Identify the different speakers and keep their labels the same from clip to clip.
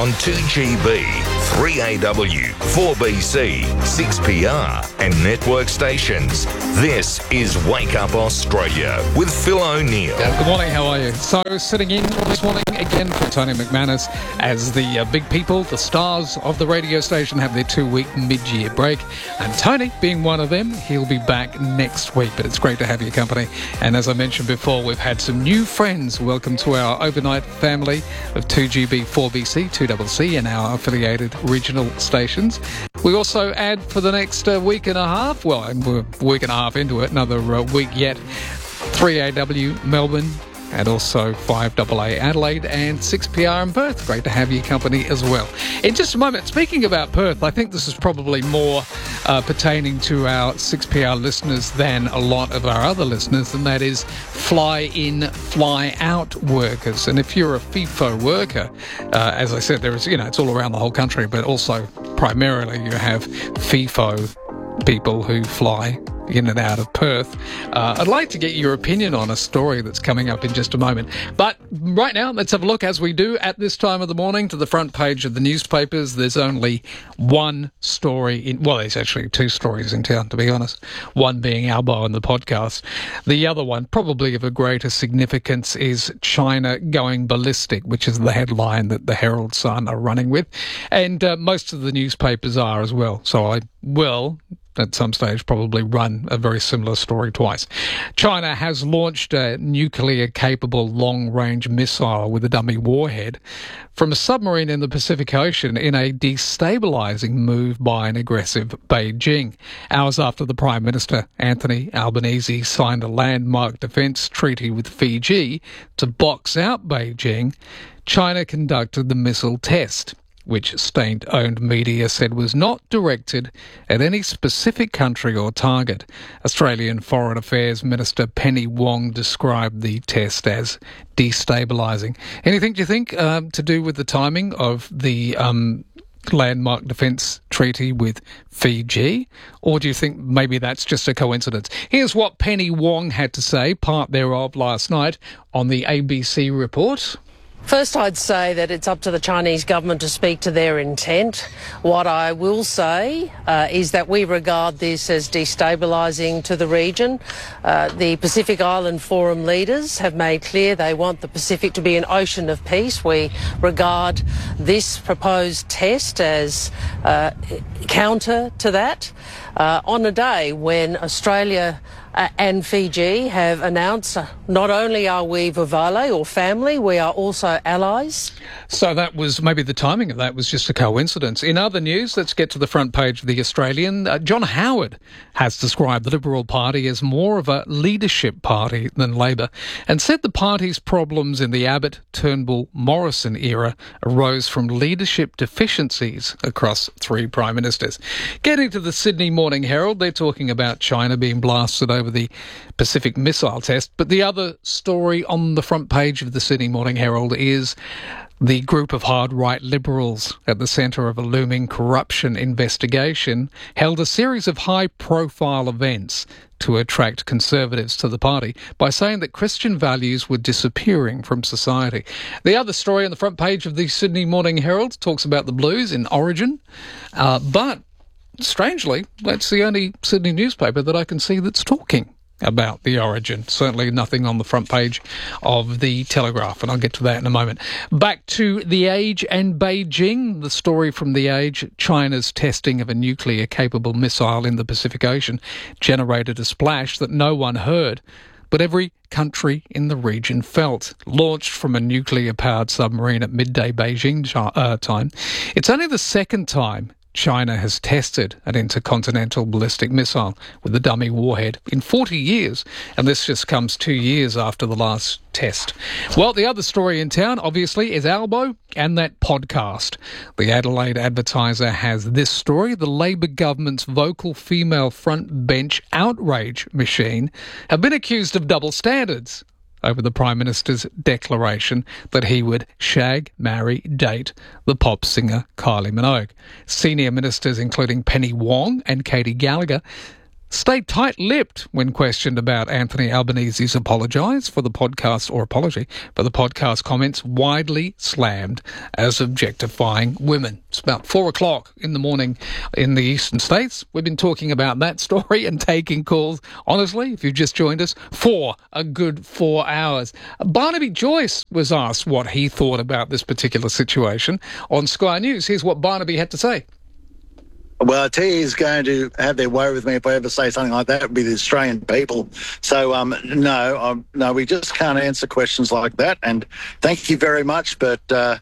Speaker 1: on 2GB, 3AW, 4BC, 6PR and network stations. This is Wake Up Australia with Phil O'Neill.
Speaker 2: Good morning, how are you? So, sitting in this morning again for Tony McManus as the big people, the stars of the radio station, have their 2-week mid-year break. And Tony, being one of them, he'll be back next week. But it's great to have your company. And as I mentioned before, we've had some new friends. Welcome to our overnight family of 2GB, 4BC, 2CC and our affiliated regional stations. We also add for the next week and a half, well, we're a week and a half into it, another week yet, 3AW Melbourne, and also 5AA Adelaide and 6PR in Perth. Great to have your company as well. In just a moment, speaking about Perth, I think this is probably more pertaining to our 6PR listeners than a lot of our other listeners, and that is fly-in, fly-out workers. And if you're a FIFO worker, as I said, there is, it's all around the whole country, but also primarily you have FIFO people who fly in and out of Perth. I'd like to get your opinion on a story that's coming up in just a moment. But right now, let's have a look, as we do at this time of the morning, to the front page of the newspapers. There's only one story there's actually two stories in town, to be honest. One being Albo and the podcast. The other one, probably of a greater significance, is China going ballistic, which is the headline that the Herald Sun are running with. And most of the newspapers are as well. So I will, at some stage, probably run a very similar story twice. China has launched a nuclear-capable long-range missile with a dummy warhead from a submarine in the Pacific Ocean in a destabilising move by an aggressive Beijing. Hours after the Prime Minister, Anthony Albanese, signed a landmark defence treaty with Fiji to box out Beijing, China conducted the missile test, which state-owned media said was not directed at any specific country or target. Australian Foreign Affairs Minister Penny Wong described the test as destabilising. Anything, do you think, to do with the timing of the landmark defence treaty with Fiji? Or do you think maybe that's just a coincidence? Here's what Penny Wong had to say, part thereof, last night on the ABC report.
Speaker 3: First, I'd say that it's up to the Chinese government to speak to their intent. What I will say is that we regard this as destabilising to the region. The Pacific Island Forum leaders have made clear they want the Pacific to be an ocean of peace. We regard this proposed test as counter to that. On a day when Australia and Fiji have announced not only are we Vavale or family, we are also allies.
Speaker 2: So that was, maybe the timing of that was just a coincidence. In other news, let's get to the front page of The Australian. John Howard has described the Liberal Party as more of a leadership party than Labor, and said the party's problems in the Abbott, Turnbull, Morrison era arose from leadership deficiencies across three prime ministers. Getting to the Sydney Morning Herald, they're talking about China being blasted over the Pacific missile test. But the other story on the front page of the Sydney Morning Herald is the group of hard-right Liberals at the centre of a looming corruption investigation held a series of high-profile events to attract Conservatives to the party by saying that Christian values were disappearing from society. The other story on the front page of the Sydney Morning Herald talks about the Blues in Origin, but strangely, that's the only Sydney newspaper that I can see that's talking about the Origin. Certainly nothing on the front page of the Telegraph, and I'll get to that in a moment. Back to The Age and Beijing. The story from The Age: China's testing of a nuclear-capable missile in the Pacific Ocean generated a splash that no one heard, but every country in the region felt. Launched from a nuclear-powered submarine at midday Beijing time, it's only the second time China has tested an intercontinental ballistic missile with a dummy warhead in 40 years, and this just comes 2 years after the last test. Well, the other story in town, obviously, is Albo and that podcast. The Adelaide Advertiser has this story: the Labor government's vocal female front bench outrage machine have been accused of double standards over the Prime Minister's declaration that he would shag, marry, date the pop singer Kylie Minogue. Senior ministers, including Penny Wong and Katie Gallagher, stayed tight-lipped when questioned about Anthony Albanese's apology for the podcast comments widely slammed as objectifying women. It's about 4 o'clock in the morning in the eastern states. We've been talking about that story and taking calls, honestly, if you've just joined us, for a good 4 hours. Barnaby Joyce was asked what he thought about this particular situation on Sky News. Here's what Barnaby had to say.
Speaker 4: Well, I tell you, he's going to have their way with me if I ever say something like that. It would be the Australian people. So, no, we just can't answer questions like that. And thank you very much, but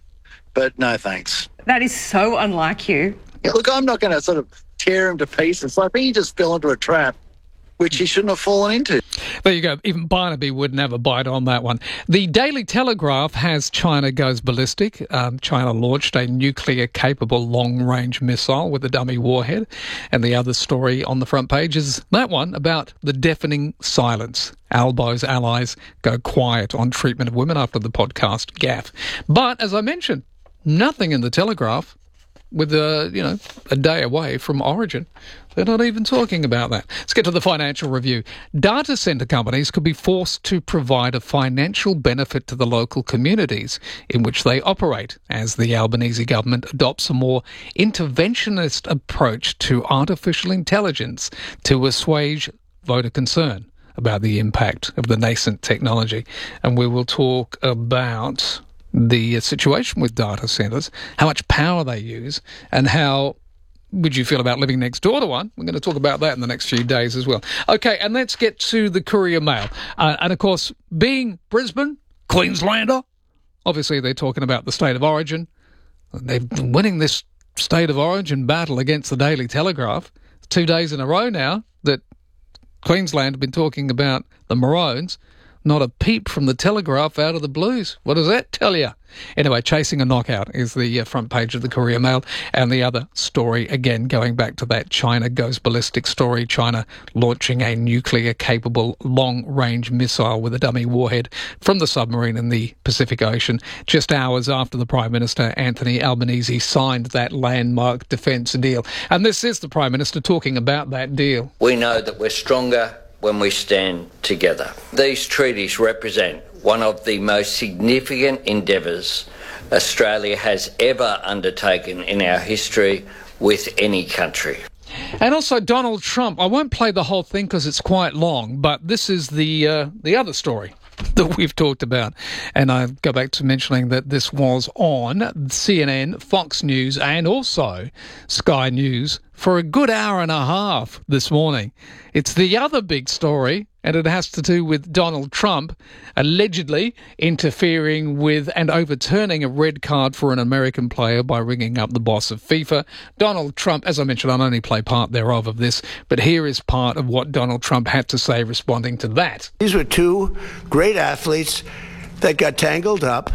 Speaker 4: no thanks.
Speaker 5: That is so unlike you.
Speaker 4: Yeah, look, I'm not going to sort of tear him to pieces. I think he just fell into a trap which he shouldn't have fallen into.
Speaker 2: There you go. Even Barnaby wouldn't have a bite on that one. The Daily Telegraph has China goes ballistic. China launched a nuclear-capable long-range missile with a dummy warhead. And the other story on the front page is that one about the deafening silence. Albo's allies go quiet on treatment of women after the podcast gaffe. But, as I mentioned, nothing in the Telegraph with a day away from Origin. They're not even talking about that. Let's get to the financial review. Data centre companies could be forced to provide a financial benefit to the local communities in which they operate as the Albanese government adopts a more interventionist approach to artificial intelligence to assuage voter concern about the impact of the nascent technology. And we will talk about the situation with data centres, how much power they use, and how would you feel about living next door to one? We're going to talk about that in the next few days as well. Okay, and let's get to the Courier Mail. And of course, being Brisbane, Queenslander, obviously they're talking about the State of Origin. They've been winning this State of Origin battle against the Daily Telegraph 2 days in a row now that Queensland have been talking about the Maroons. Not a peep from the Telegraph out of the Blues. What does that tell you? Anyway, chasing a knockout is the front page of the Courier Mail. And the other story, again, going back to that China goes ballistic story, China launching a nuclear-capable long-range missile with a dummy warhead from the submarine in the Pacific Ocean, just hours after the Prime Minister, Anthony Albanese, signed that landmark defence deal. And this is the Prime Minister talking about that deal.
Speaker 6: We know that we're stronger when we stand together. These treaties represent one of the most significant endeavours Australia has ever undertaken in our history with any country.
Speaker 2: And also Donald Trump. I won't play the whole thing because it's quite long, but this is the other story that we've talked about. And I go back to mentioning that this was on CNN, Fox News, and also Sky News for a good hour and a half this morning. It's the other big story, and it has to do with Donald Trump allegedly interfering with and overturning a red card for an American player by ringing up the boss of FIFA. Donald Trump, as I mentioned, I'll only play part thereof of this, but here is part of what Donald Trump had to say responding to that.
Speaker 7: These were two great athletes that got tangled up,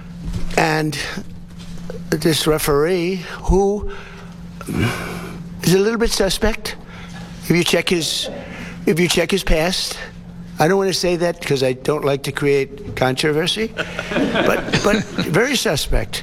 Speaker 7: and this referee, who is a little bit suspect, if you check his past. I don't want to say that because I don't like to create controversy, but very suspect.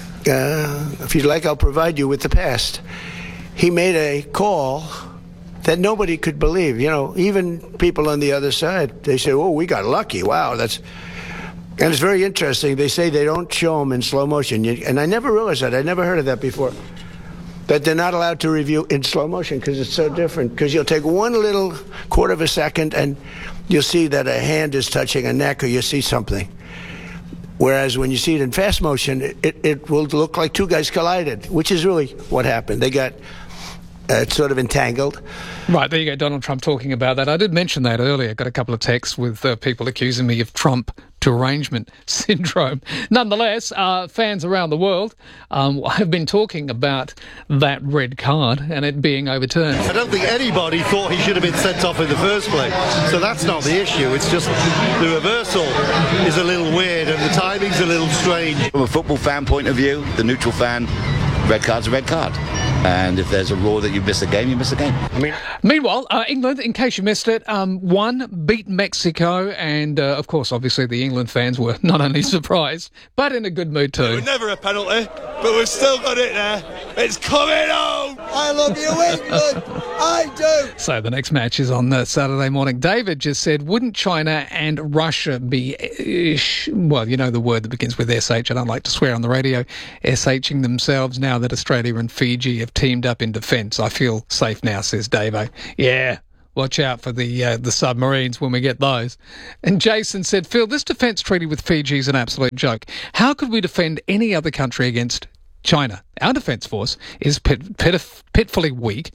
Speaker 7: If you'd like, I'll provide you with the past. He made a call that nobody could believe. You know, even people on the other side, they say, "Oh, we got lucky. Wow, that's." And it's very interesting. They say they don't show them in slow motion, and I never realized that. I never heard of that before. That they're not allowed to review in slow motion because it's so different. Because you'll take one little quarter of a second and you'll see that a hand is touching a neck or you see something. Whereas when you see it in fast motion, it will look like two guys collided, which is really what happened. They got sort of entangled.
Speaker 2: Right, there you go, Donald Trump talking about that. I did mention that earlier. Got a couple of texts with people accusing me of Trump derangement syndrome. Nonetheless, fans around the world have been talking about that red card and it being overturned.
Speaker 8: I don't think anybody thought he should have been sent off in the first place. So that's not the issue. It's just the reversal is a little weird and the timing's a little strange.
Speaker 9: From a football fan point of view, the neutral fan, red card's a red card. And if there's a rule that you miss a game, you miss a game.
Speaker 2: Meanwhile, England, in case you missed it, beat Mexico. And, of course, obviously the England fans were not only surprised, but in a good mood too.
Speaker 10: It was never a penalty. but we've still got it there. It's coming home.
Speaker 11: I love you, England. I do.
Speaker 2: So the next match is on Saturday morning. David just said, wouldn't China and Russia be, well, you know the word that begins with SH. I don't like to swear on the radio. SHing themselves now that Australia and Fiji have teamed up in defence. I feel safe now, says Davo. Yeah. Watch out for the submarines when we get those. And Jason said, Phil, this defence treaty with Fiji is an absolute joke. How could we defend any other country against China? Our defence force is pitifully weak,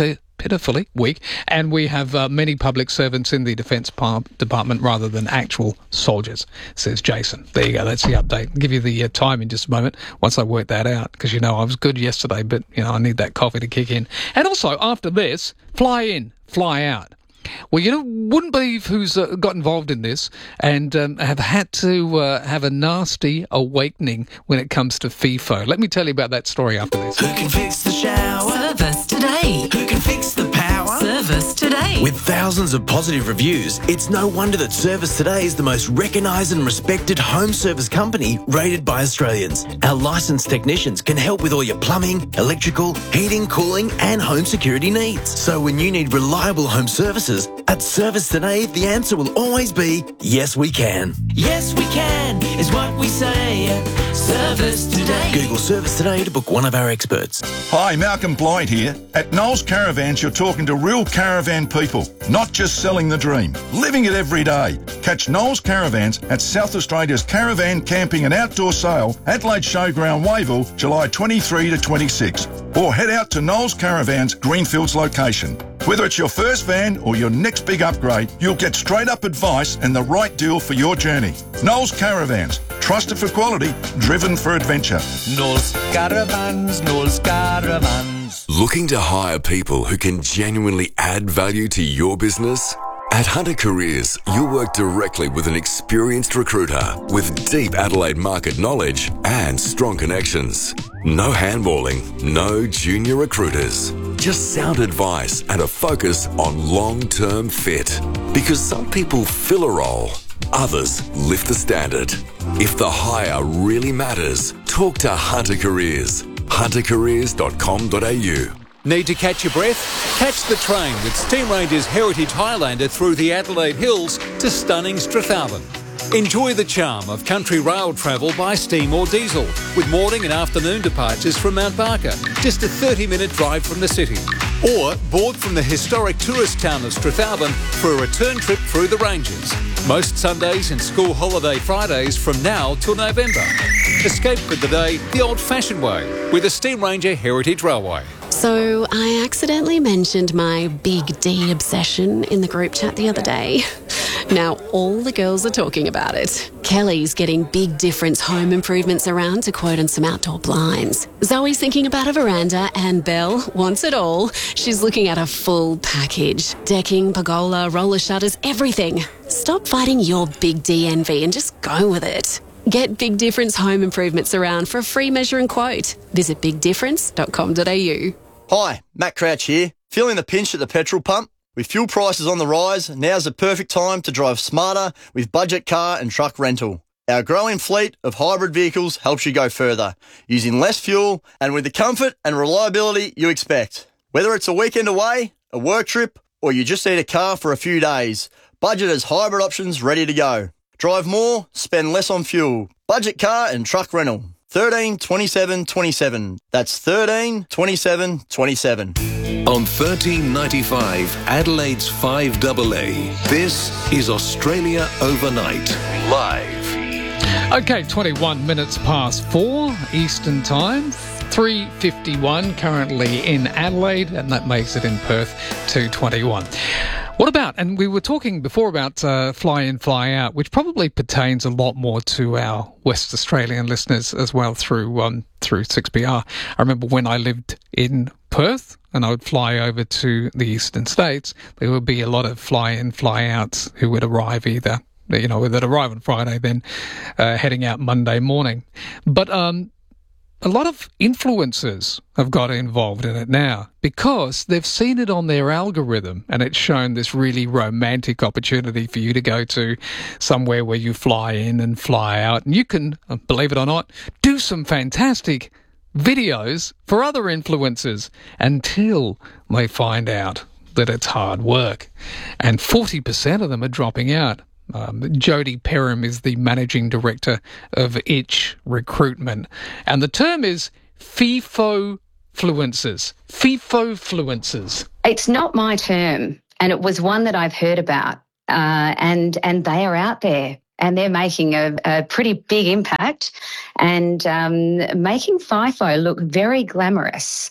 Speaker 2: and we have many public servants in the Defence Department rather than actual soldiers, says Jason. There you go, that's the update. I'll give you the time in just a moment once I work that out, because, you know, I was good yesterday, but, you know, I need that coffee to kick in. And also, after this, fly in, fly out. Well, you wouldn't believe who's got involved in this and have had to have a nasty awakening when it comes to FIFO. Let me tell you about that story after this.
Speaker 12: Who can fix the shower? Service Today. Who can fix the power? Service Today. With thousands of positive reviews, it's no wonder that Service Today is the most recognised and respected home service company rated by Australians. Our licensed technicians can help with all your plumbing, electrical, heating, cooling and home security needs. So when you need reliable home services, at Service Today, the answer will always be, yes, we can. Yes, we can, is what we say. Service Today. Google Service Today to book one of our experts.
Speaker 13: Hi, Malcolm Blyde here. At Knowles Caravans, you're talking to real caravan people, not just selling the dream, living it every day. Catch Knowles Caravans at South Australia's Caravan Camping and Outdoor Sale, Adelaide Showground, Wayville, July 23 to 26. Or head out to Knowles Caravans, Greenfields location. Whether it's your first van or your next big upgrade, you'll get straight up advice and the right deal for your journey. Knowles Caravans, trusted for quality, driven for adventure.
Speaker 14: Knowles Caravans, Knowles Caravans.
Speaker 15: Looking to hire people who can genuinely add value to your business? At Hunter Careers, you'll work directly with an experienced recruiter with deep Adelaide market knowledge and strong connections. No handballing, no junior recruiters. Just sound advice and a focus on long-term fit. Because some people fill a role, others lift the standard. If the hire really matters, talk to Hunter Careers. huntercareers.com.au.
Speaker 16: Need to catch your breath? Catch the train with Steam Ranger's Heritage Highlander through the Adelaide Hills to stunning Strathalbyn. Enjoy the charm of country rail travel by steam or diesel, with morning and afternoon departures from Mount Barker, just a 30-minute drive from the city. Or board from the historic tourist town of Strathalbyn for a return trip through the ranges. Most Sundays and school holiday Fridays from now till November. Escape for the day the old-fashioned way with the Steam Ranger Heritage Railway.
Speaker 17: So I accidentally mentioned my Big D obsession in the group chat the other day. Now all the girls are talking about it. Kelly's getting Big Difference home improvements around to quote on some outdoor blinds. Zoe's thinking about a veranda and Belle wants it all. She's looking at a full package. Decking, pergola, roller shutters, everything. Stop fighting your Big D envy and just go with it. Get Big Difference home improvements around for a free measure and quote. Visit bigdifference.com.au.
Speaker 18: Hi, Matt Crouch here. Feeling the pinch at the petrol pump? With fuel prices on the rise, now's the perfect time to drive smarter with budget car and truck rental. Our growing fleet of hybrid vehicles helps you go further, using less fuel and with the comfort and reliability you expect. Whether it's a weekend away, a work trip, or you just need a car for a few days, Budget has hybrid options ready to go. Drive more, spend less on fuel. Budget car and truck rental. 13 27 27. That's 13 27 27.
Speaker 19: On 1395 Adelaide's 5AA, this is Australia Overnight, live.
Speaker 2: Okay, 21 minutes past 4 Eastern Time, 3:51 currently in Adelaide, and that makes it in Perth 2:21. What about, and we were talking before about fly in, fly out, which probably pertains a lot more to our West Australian listeners as well through 6PR. I remember when I lived in Perth and I would fly over to the eastern states, there would be a lot of fly in, fly outs who would arrive either, they'd arrive on Friday, then heading out Monday morning. But a lot of influencers have got involved in it now because they've seen it on their algorithm and it's shown this really romantic opportunity for you to go to somewhere where you fly in and fly out. And you can, believe it or not, do some fantastic videos for other influencers until they find out that it's hard work. And 40% of them are dropping out. Jodie Perham is the managing director of Itch Recruitment. And the term is FIFO-fluencers. FIFO-fluencers.
Speaker 20: It's not my term, and it was one that I've heard about, and they are out there. And they're making a pretty big impact and making FIFO look very glamorous,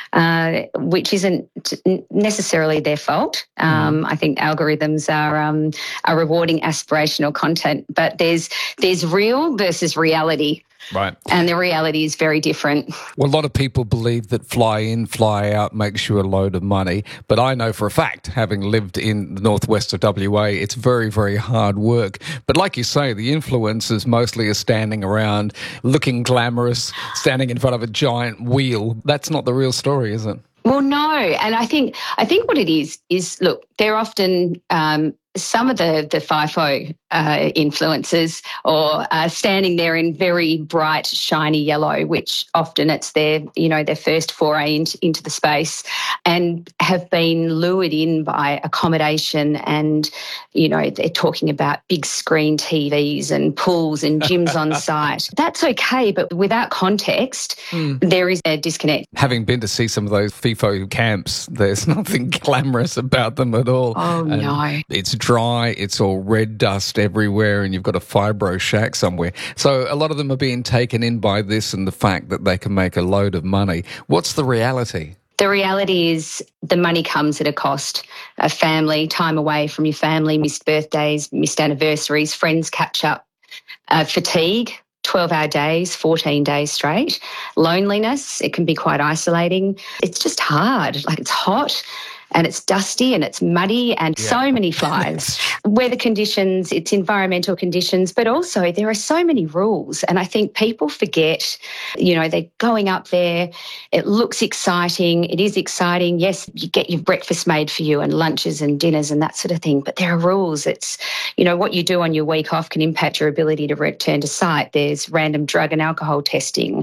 Speaker 20: which isn't necessarily their fault. I think algorithms are rewarding aspirational content, but there's real versus reality.
Speaker 21: Right.
Speaker 20: And the reality is very different.
Speaker 21: Well, a lot of people believe that fly in, fly out makes you a load of money. But I know for a fact, having lived in the northwest of WA, it's very, very hard work. But like you say, the influencers mostly are standing around looking glamorous, standing in front of a giant wheel. That's not the real story, is it?
Speaker 20: Well, no. And I think what it is look, they're often some of the FIFO influencers or standing there in very bright, shiny yellow, which often it's their first foray into the space, and have been lured in by accommodation, and they're talking about big screen TVs and pools and gyms on site. That's okay, but without context, there is a disconnect.
Speaker 21: Having been to see some of those FIFO camps, there's nothing glamorous about them at all.
Speaker 20: Oh,
Speaker 21: and
Speaker 20: no.
Speaker 21: It's dry, it's all red dust everywhere, and you've got a fibro shack somewhere. So a lot of them are being taken in by this and the fact that they can make a load of money. What's the reality?
Speaker 20: The reality is the money comes at a cost. A family, time away from your family, missed birthdays, missed anniversaries, friends catch up, fatigue, 12-hour days, 14 days straight, loneliness, it can be quite isolating. It's just hard, like it's hot. And it's dusty and it's muddy and so many flies. Weather conditions, it's environmental conditions, but also there are so many rules. And I think people forget, they're going up there. It looks exciting. It is exciting. Yes, you get your breakfast made for you and lunches and dinners and that sort of thing. But there are rules. It's, what you do on your week off can impact your ability to return to site. There's random drug and alcohol testing.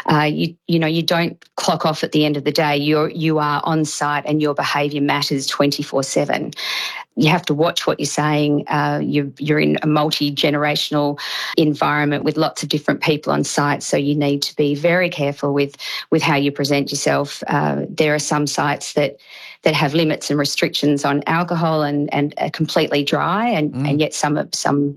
Speaker 20: You don't clock off at the end of the day. You are on site and your behaviour matters 24/7. You have to watch what you're saying. You're in a multi-generational environment with lots of different people on site, so you need to be very careful with how you present yourself. There are some sites that have limits and restrictions on alcohol and are completely dry, and yet some of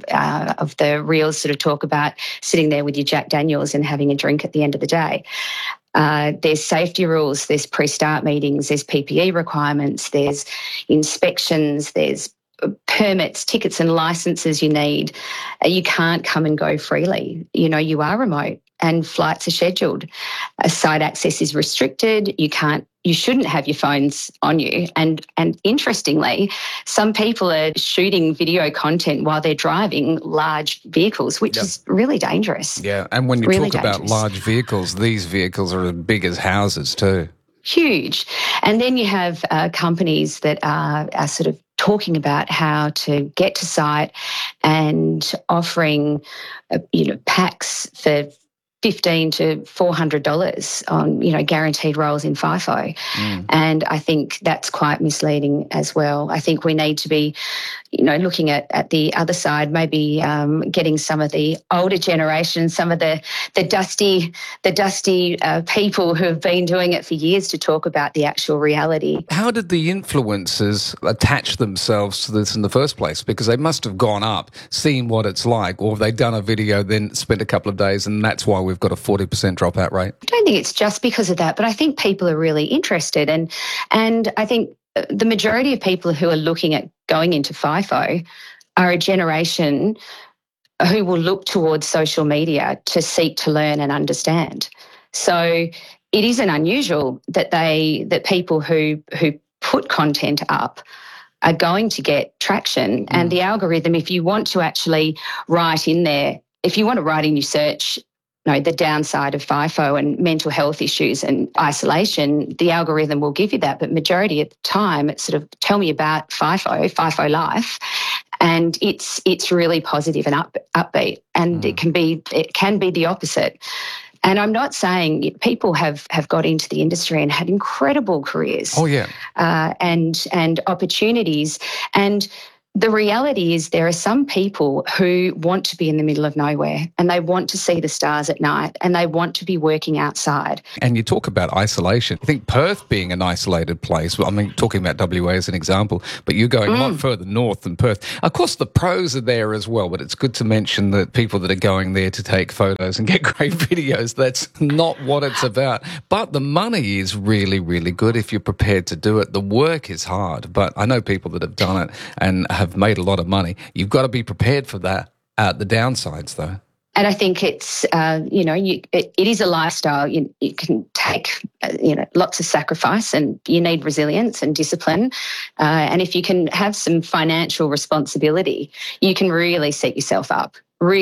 Speaker 20: the reels sort of talk about sitting there with your Jack Daniels and having a drink at the end of the day. There's safety rules, there's pre-start meetings, there's PPE requirements, there's inspections, there's permits, tickets and licenses you need. You can't come and go freely. You are remote and flights are scheduled. Site access is restricted. You shouldn't have your phones on you. And interestingly, some people are shooting video content while they're driving large vehicles, which is really dangerous.
Speaker 21: Yeah, and when you
Speaker 20: really
Speaker 21: talk about large vehicles, these vehicles are as big as houses too.
Speaker 20: Huge. And then you have companies that are sort of talking about how to get to site and offering, packs for $1,500 to $400 on, guaranteed roles in FIFO. And I think that's quite misleading as well. I think we need to be, looking at the other side, maybe getting some of the older generation, some of the dusty people who have been doing it for years to talk about the actual reality.
Speaker 21: How did the influencers attach themselves to this in the first place? Because they must have gone up, seen what it's like, or have they done a video, then spent a couple of days, and that's why we've got a 40% dropout rate?
Speaker 20: I don't think it's just because of that, but I think people are really interested. And I think the majority of people who are looking at going into FIFO are a generation who will look towards social media to seek to learn and understand. So it isn't unusual that people who put content up are going to get traction. And the algorithm, if you want to actually write in there, if you want to write in your search, the downside of FIFO and mental health issues and isolation, the algorithm will give you that. But majority of the time, it's sort of tell me about FIFO life, and it's really positive and upbeat. And it can be the opposite. And I'm not saying people have got into the industry and had incredible careers.
Speaker 21: Oh, yeah.
Speaker 20: And opportunities. And the reality is there are some people who want to be in the middle of nowhere and they want to see the stars at night and they want to be working outside.
Speaker 21: And you talk about isolation. I think Perth being an isolated place, I mean, talking about WA as an example, but you're going a lot further north than Perth. Of course, the pros are there as well, but it's good to mention that people that are going there to take photos and get great videos, that's not what it's about. But the money is really, really good if you're prepared to do it. The work is hard, but I know people that have done it and have made a lot of money. You've got to be prepared for that. The downsides, though.
Speaker 20: And I think it's, it is a lifestyle. You can take, lots of sacrifice, and you need resilience and discipline. And if you can have some financial responsibility, you can really set yourself up.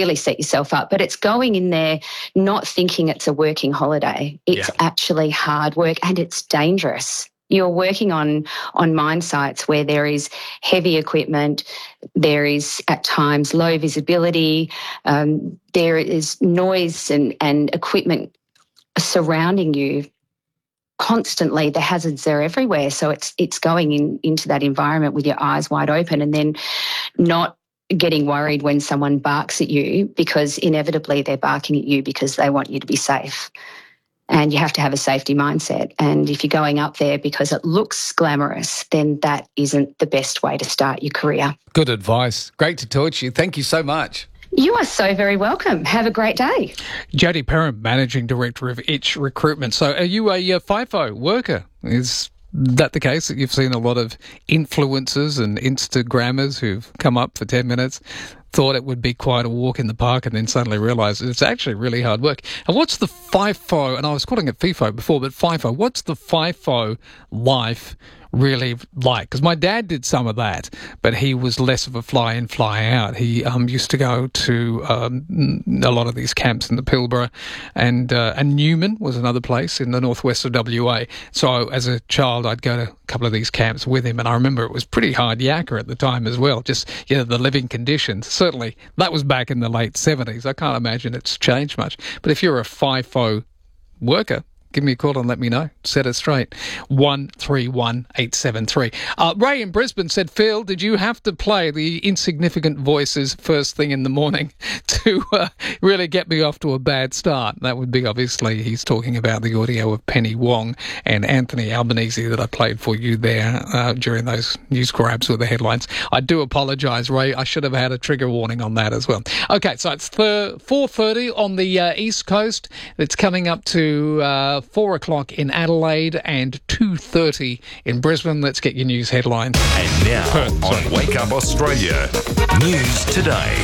Speaker 20: But it's going in there not thinking it's a working holiday. It's actually hard work and it's dangerous. You're working on mine sites where there is heavy equipment, there is at times low visibility, there is noise and equipment surrounding you constantly. The hazards are everywhere. So it's going into that environment with your eyes wide open and then not getting worried when someone barks at you, because inevitably they're barking at you because they want you to be safe. And you have to have a safety mindset. And if you're going up there because it looks glamorous, then that isn't the best way to start your career.
Speaker 21: Good advice. Great to talk to you. Thank you so much.
Speaker 20: You are so very welcome. Have a great day.
Speaker 2: Jody Perham, Managing Director of Itch Recruitment. So are you a FIFO worker? Is that the case, that you've seen a lot of influencers and Instagrammers who've come up for 10 minutes, thought it would be quite a walk in the park, and then suddenly realised it's actually really hard work? And what's the FIFO, and I was calling it FIFO before, but FIFO, what's the FIFO life really like? Because my dad did some of that, but he was less of a fly in, fly out. He used to go to a lot of these camps in the Pilbara, and Newman was another place in the northwest of WA. So as a child, I'd go to a couple of these camps with him, and I remember it was pretty hard yakka at the time as well, just the living conditions. Certainly, that was back in the late 70s. I can't imagine it's changed much. But if you're a FIFO worker, give me a call and let me know. Set it straight. 131873. Ray in Brisbane said, Phil, did you have to play the Insignificant Voices first thing in the morning to really get me off to a bad start? That would be, obviously, he's talking about the audio of Penny Wong and Anthony Albanese that I played for you there during those news grabs with the headlines. I do apologise, Ray. I should have had a trigger warning on that as well. Okay, so it's 4:30 on the East Coast. It's coming up to 4 o'clock in Adelaide and 2:30 in Brisbane. Let's get your news headlines.
Speaker 19: And now on Wake Up Australia, News Today.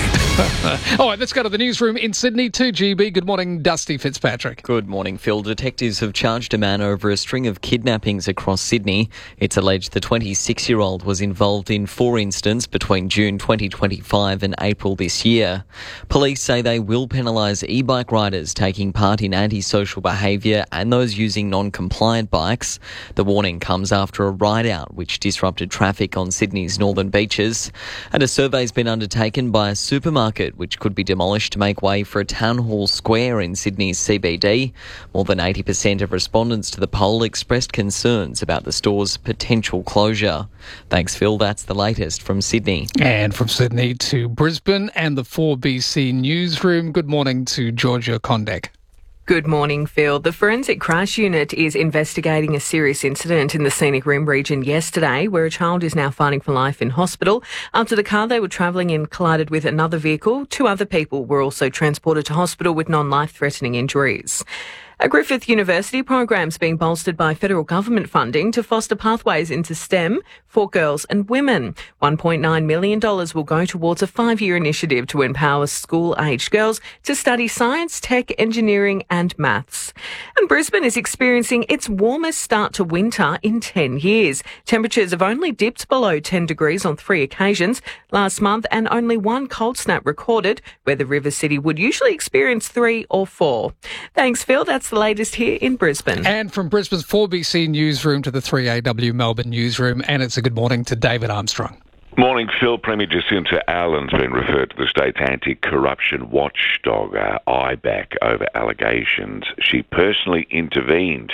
Speaker 2: All right, let's go to the newsroom in Sydney. 2GB. Good morning, Dusty Fitzpatrick.
Speaker 1: Good morning, Phil. Detectives have charged a man over a string of kidnappings across Sydney. It's alleged the 26-year-old was involved in 4 incidents between June 2025 and April this year. Police say they will penalise e-bike riders taking part in antisocial behaviour and those using non-compliant bikes. The warning comes after a ride-out which disrupted traffic on Sydney's northern beaches. And a survey's been undertaken by a supermarket which could be demolished to make way for a town hall square in Sydney's CBD. More than 80% of respondents to the poll expressed concerns about the store's potential closure. Thanks, Phil. That's the latest from Sydney.
Speaker 2: And from Sydney to Brisbane and the 4BC newsroom. Good morning to Georgia Kondek.
Speaker 5: Good morning, Phil. The Forensic Crash Unit is investigating a serious incident in the Scenic Rim region yesterday where a child is now fighting for life in hospital after the car they were travelling in collided with another vehicle. 2 other people were also transported to hospital with non-life-threatening injuries. A Griffith University program's being bolstered by federal government funding to foster pathways into STEM for girls and women. $1.9 million will go towards a 5-year initiative to empower school-aged girls to study science, tech, engineering and maths. And Brisbane is experiencing its warmest start to winter in 10 years. Temperatures have only dipped below 10 degrees on 3 occasions last month, and only 1 cold snap recorded, where the River City would usually experience 3 or 4. Thanks, Phil. That's the latest here in Brisbane.
Speaker 2: And from Brisbane's 4BC newsroom to the 3AW Melbourne newsroom, and it's a good morning to David Armstrong.
Speaker 3: Morning, Phil. Premier Jacinta Allen's been referred to the state's anti-corruption watchdog, IBAC, over allegations she personally intervened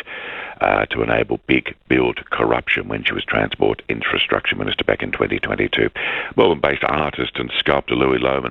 Speaker 3: to enable big build corruption when she was Transport Infrastructure Minister back in 2022. Melbourne-based artist and sculptor Louis Lohman,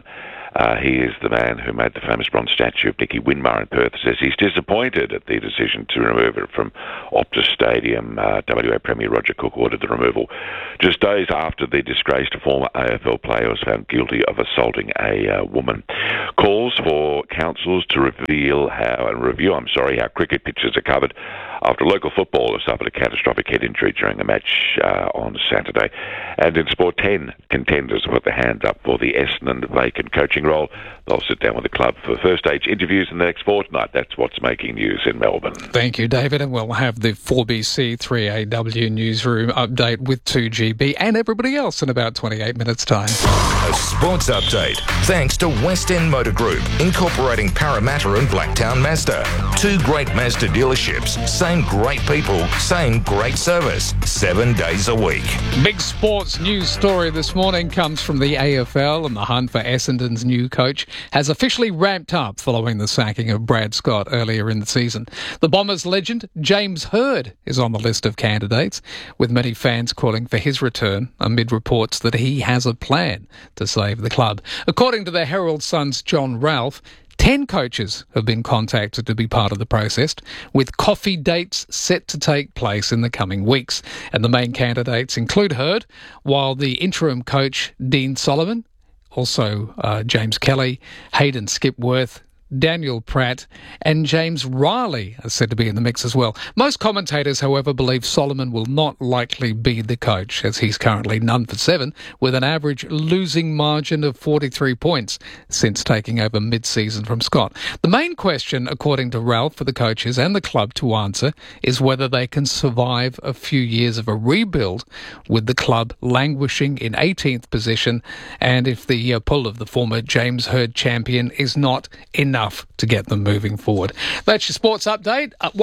Speaker 3: he is the man who made the famous bronze statue of Nicky Winmar in Perth, says he's disappointed at the decision to remove it from Optus Stadium. WA Premier Roger Cook ordered the removal just days after the disgraced former AFL player was found guilty of assaulting a woman. Calls for councils to review how cricket pitches are covered after a local footballer suffered a catastrophic head injury during a match on Saturday. And in sport, 10 contenders have put their hands up for the Essendon vacant coaching role. They'll sit down with the club for first-stage interviews in the next fortnight. That's what's making news in Melbourne.
Speaker 2: Thank you, David. And we'll have the 4BC 3AW newsroom update with 2GB and everybody else in about 28 minutes' time.
Speaker 19: A sports update thanks to West End Motor Group, incorporating Parramatta and Blacktown Mazda. 2 great Mazda dealerships, same great people, same great service, 7 days a week.
Speaker 2: Big sports news story this morning comes from the AFL, and the hunt for Essendon's new coach has officially ramped up following the sacking of Brad Scott earlier in the season. The Bombers legend James Hird is on the list of candidates, with many fans calling for his return amid reports that he has a plan to save the club. According to the Herald Sun's John Ralph, 10 coaches have been contacted to be part of the process, with coffee dates set to take place in the coming weeks. And the main candidates include Hird, while the interim coach, Dean Solomon, also James Kelly, Hayden Skipworth, Daniel Pratt and James Riley are said to be in the mix as well. Most commentators, however, believe Solomon will not likely be the coach, as he's currently none for 7, with an average losing margin of 43 points since taking over mid-season from Scott. The main question, according to Ralph, for the coaches and the club to answer is whether they can survive a few years of a rebuild with the club languishing in 18th position, and if the pull of the former James Hird champion is not enough to get them moving forward. That's your sports update at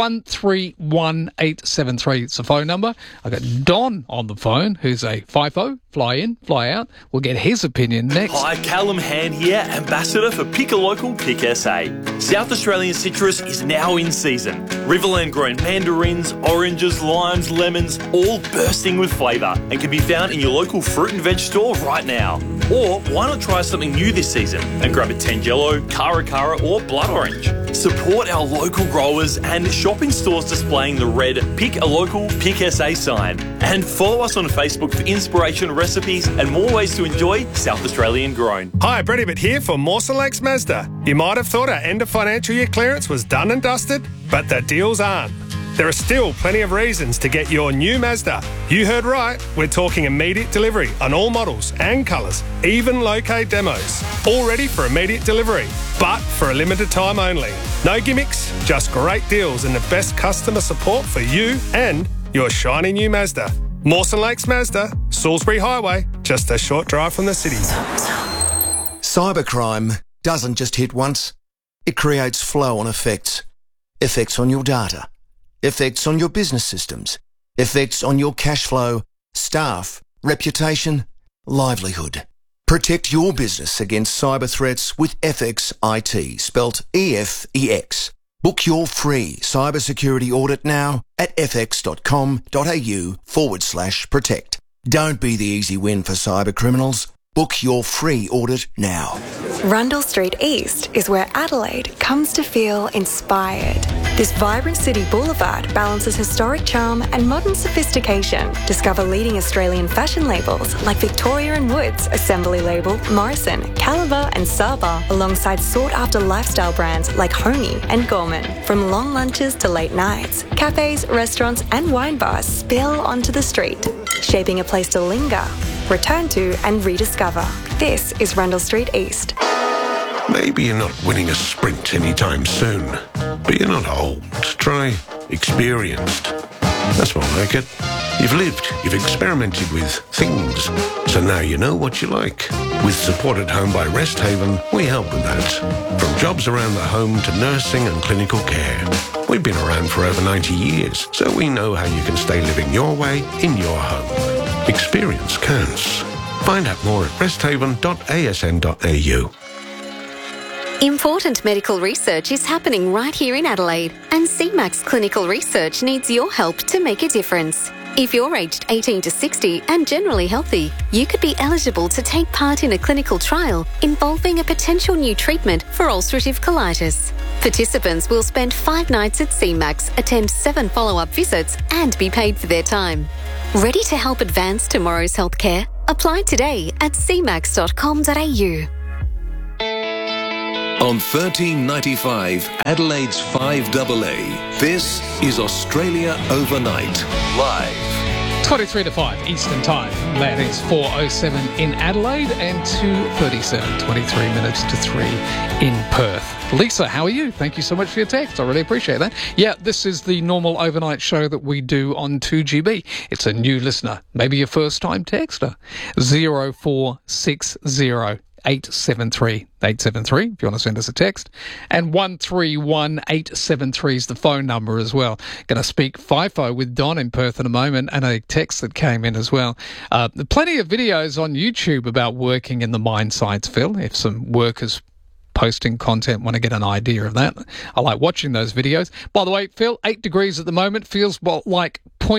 Speaker 2: 131873. It's the phone number. I've got Don on the phone, who's a FIFO, fly in, fly out. We'll get his opinion next.
Speaker 22: Hi, Callum Hand here, Ambassador for Pick a Local, Pick SA. South Australian citrus is now in season. Riverland grown mandarins, oranges, limes, lemons, all bursting with flavour and can be found in your local fruit and veg store right now. Or why not try something new this season and grab a Tangelo, Cara Cara or Blood Orange. Support our local growers and shop in stores displaying the red Pick a Local, Pick SA sign. And follow us on Facebook for inspiration, recipes and more ways to enjoy South Australian grown.
Speaker 23: Hi, Brett Ibbott here for Mawson Lakes Mazda. You might have thought our end of financial year clearance was done and dusted, but the deals aren't. There are still plenty of reasons to get your new Mazda. You heard right, we're talking immediate delivery on all models and colours, even low-K demos. All ready for immediate delivery, but for a limited time only. No gimmicks, just great deals and the best customer support for you and your shiny new Mazda. Mawson Lakes Mazda, Salisbury Highway, just a short drive from the city.
Speaker 24: Cybercrime doesn't just hit once, it creates flow-on effects. Effects on your data. Effects on your business systems, effects on your cash flow, staff, reputation, livelihood. Protect your business against cyber threats with FX IT, spelt EFEX. Book your free cybersecurity audit now at fx.com.au/protect. Don't be the easy win for cyber criminals. Book your free audit now.
Speaker 25: Rundle Street East is where Adelaide comes to feel inspired. This vibrant city boulevard balances historic charm and modern sophistication. Discover leading Australian fashion labels like Victoria & Woods, Assembly Label, Morrison, Caliber and Saba, alongside sought-after lifestyle brands like Homey and Gorman. From long lunches to late nights, cafes, restaurants and wine bars spill onto the street, shaping a place to linger, return to and rediscover. This is Rundle Street East.
Speaker 26: Maybe you're not winning a sprint anytime soon, but you're not old. Try experienced. That's more like it. You've lived, you've experimented with things, so now you know what you like. With Support at Home by Rest Haven, we help with that. From jobs around the home to nursing and clinical care. We've been around for over 90 years, so we know how you can stay living your way in your home. Experience counts. Find out more at resthaven.asn.au.
Speaker 17: Important medical research is happening right here in Adelaide, and CMAX Clinical Research needs your help to make a difference. If you're aged 18 to 60 and generally healthy, you could be eligible to take part in a clinical trial involving a potential new treatment for ulcerative colitis. Participants will spend 5 nights at CMAX, attend 7 follow-up visits and be paid for their time. Ready to help advance tomorrow's healthcare? Apply today at cmax.com.au.
Speaker 4: On 1395 Adelaide's 5AA, this is Australia Overnight, live.
Speaker 2: 23 to 5 Eastern Time. That is 4:07 in Adelaide and 2:37, 23 minutes to 3 in Perth. Lisa, how are you? Thank you so much for your text. I really appreciate that. Yeah, this is the normal overnight show that we do on 2GB. It's a new listener, maybe your first-time texter. 0460 873 873 if you want to send us a text, and 131873 is the phone number as well. Going to speak FIFO with Don in Perth in a moment, and a text that came in as well. Plenty of videos on YouTube about working in the mine sites, Phil, if some workers posting content want to get an idea of that. I like watching those videos. By the way, Phil, 8 degrees at the moment, feels like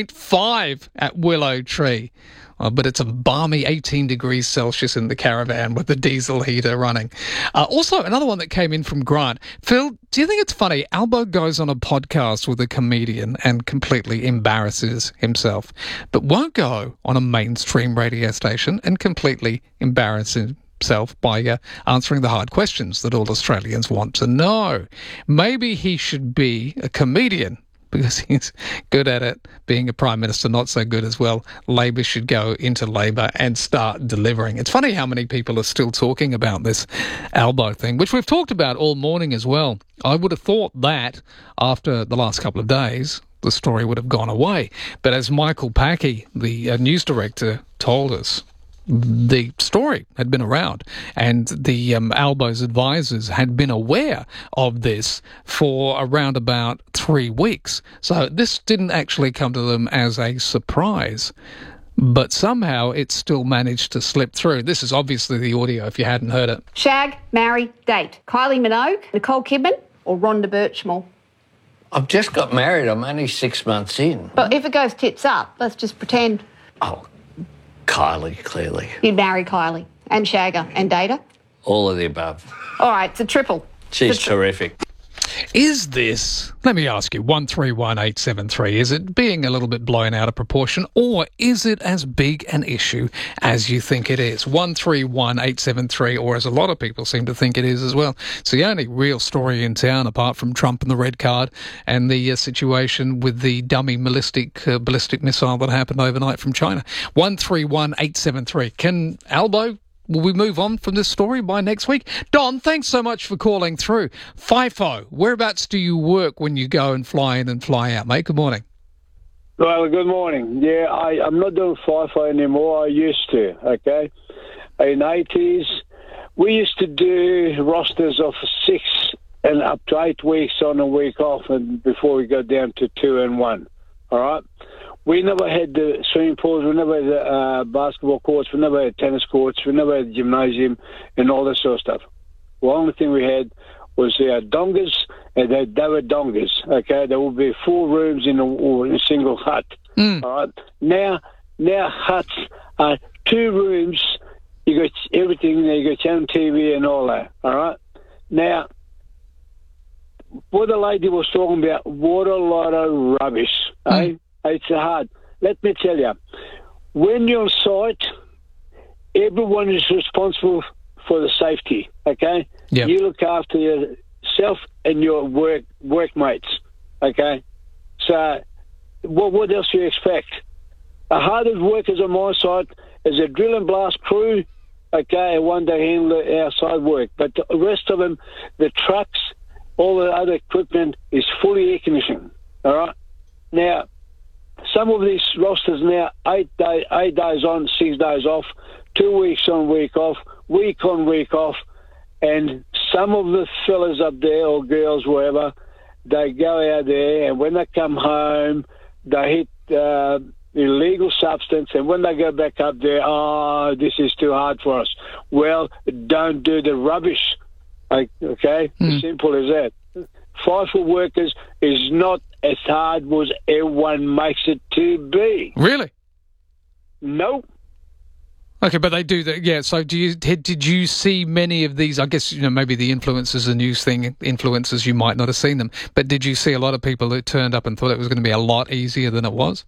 Speaker 2: 0.5 at Willow Tree. But it's a balmy 18 degrees Celsius in the caravan with the diesel heater running. Also, another one that came in from Grant. Phil, do you think it's funny? Albo goes on a podcast with a comedian and completely embarrasses himself, but won't go on a mainstream radio station and completely embarrass himself by answering the hard questions that all Australians want to know. Maybe he should be a comedian, because he's good at it. Being a Prime Minister, not so good as well. Labor should go into Labor and start delivering. It's funny how many people are still talking about this Albo thing, which we've talked about all morning as well. I would have thought that after the last couple of days, the story would have gone away. But as Michael Packey, the news director, told us, the story had been around, and the Albo's advisors had been aware of this for around about 3 weeks. So this didn't actually come to them as a surprise, but somehow it still managed to slip through. This is obviously the audio if you hadn't heard it.
Speaker 6: Shag, marry, date. Kylie Minogue, Nicole Kidman or Rhonda Birchmore?
Speaker 7: I've just got married. I'm only 6 months in.
Speaker 6: But if it goes tits up, let's just pretend.
Speaker 7: Oh, Kylie, clearly.
Speaker 6: You'd marry Kylie and shag her and date her?
Speaker 7: All of the above.
Speaker 6: All right, it's a triple.
Speaker 7: She's terrific.
Speaker 2: Is this, let me ask you, 131873, is it being a little bit blown out of proportion, or is it as big an issue as you think it is? 131873, or as a lot of people seem to think it is as well. It's the only real story in town, apart from Trump and the red card and the situation with the dummy ballistic missile that happened overnight from China. 131873. Can Albo... Will we move on from this story by next week? Don, thanks so much for calling through. FIFO, whereabouts do you work when you go and fly in and fly out, mate? Good morning.
Speaker 8: Well, good morning. Yeah, I'm not doing FIFO anymore. I used to, okay? In the 80s, we used to do rosters of 6 and up to 8 weeks on a week off, and before we go down to 2 and 1, all right? We never had the swimming pools, we never had the basketball courts, we never had tennis courts, we never had the gymnasium and all that sort of stuff. The only thing we had was dongas, and they were dongas, okay? There would be 4 rooms in a single hut, all right? Now huts are 2 rooms, you got everything there, you got channel TV and all that, all right? Now, what the lady was talking about, what a lot of rubbish, eh? It's hard. Let me tell you, when you're on site, everyone is responsible for the safety, okay? Yep. You look after yourself and your workmates, okay? So what else do you expect? The hardest workers on my site is a drill and blast crew, okay, and one day handle the outside work. But the rest of them, the trucks, all the other equipment is fully air conditioning, all right? Now, some of these rosters now, 8 days on, 6 days off, 2 weeks on, week off, week on, week off, and some of the fellas up there, or girls, wherever, they go out there, and when they come home, they hit illegal substance, and when they go back up there, this is too hard for us. Well, don't do the rubbish, okay? As simple as that. FIFO workers is not as hard as everyone makes it to be.
Speaker 2: Really?
Speaker 8: No.
Speaker 2: Okay, but they do that. Yeah. So, did you see many of these? I guess maybe the influencers, the news thing, influencers. You might not have seen them, but did you see a lot of people who turned up and thought it was going to be a lot easier than it was?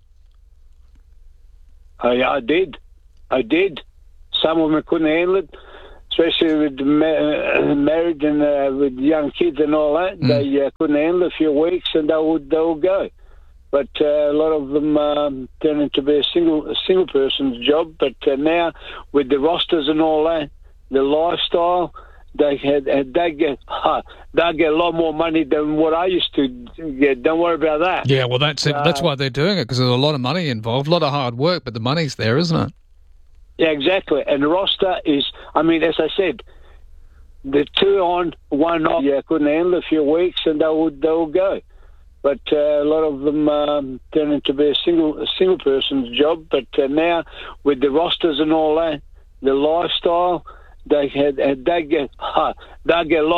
Speaker 8: I did. Some of them couldn't handle it, especially with married and with young kids and all that. They couldn't handle it a few weeks, and they would go. But a lot of them turned into be a single person's job. But now with the rosters and all that, the lifestyle, they get a lot more money than what I used to get. Don't worry about that.
Speaker 2: Yeah, well, that's it. That's why they're doing it, because there's a lot of money involved, a lot of hard work, but the money's there, isn't it?
Speaker 8: Yeah, exactly. And the roster is, as I said, the 2 on, 1 off. Yeah, couldn't handle it a few weeks, and they would go. But a lot of them turned into be a single person's job. But now with the rosters and all that, the lifestyle, they get a lot